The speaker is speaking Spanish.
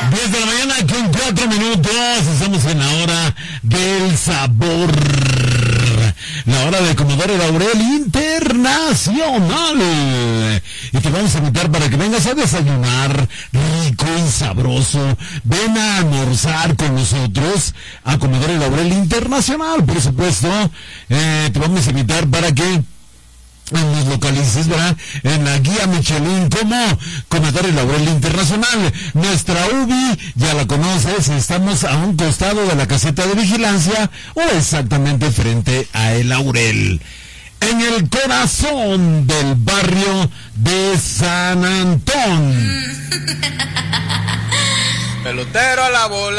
10 de la mañana con 4 minutos. Estamos en la hora del sabor. La hora de Comodoro Laurel Internacional. Y te vamos a invitar para que vengas a desayunar rico y sabroso. Ven a almorzar con nosotros a Comodoro Laurel Internacional, por supuesto. Te vamos a invitar para que nos localices, ¿verdad? En la guía Michelin como Comodoro Laurel Internacional. Nuestra UBI, ya la conoces, estamos a un costado de la caseta de vigilancia o exactamente frente a El Laurel. En el corazón del barrio de San Antón. Pelotero a la bola.